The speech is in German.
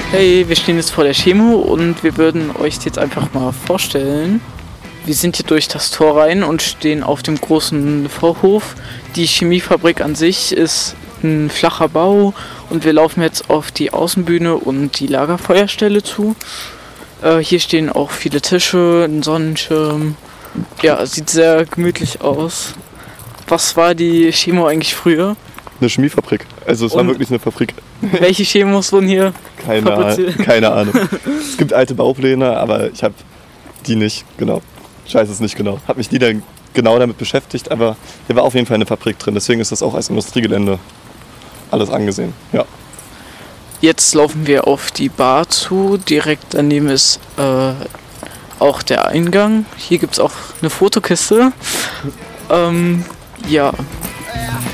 Hey, wir stehen jetzt vor der Chemo und wir würden euch jetzt einfach mal vorstellen. Wir sind hier durch das Tor rein und stehen auf dem großen Vorhof. Die Chemiefabrik an sich ist ein flacher Bau und wir laufen jetzt auf die Außenbühne und die Lagerfeuerstelle zu. Hier stehen auch viele Tische, ein Sonnenschirm. Ja, sieht sehr gemütlich aus. Was war die Chemo eigentlich früher? Eine Chemiefabrik. Also es war wirklich eine Fabrik. Welche Chemos wurden hier fabriziert? Keine Ahnung. Es gibt alte Baupläne, aber ich habe die nicht, genau. Ich weiß es nicht genau. Habe mich nie dann genau damit beschäftigt, aber hier war auf jeden Fall eine Fabrik drin. Deswegen ist das auch als Industriegelände alles angesehen. Ja. Jetzt laufen wir auf die Bar zu. Direkt daneben ist auch der Eingang. Hier gibt es auch eine Fotokiste. Ja,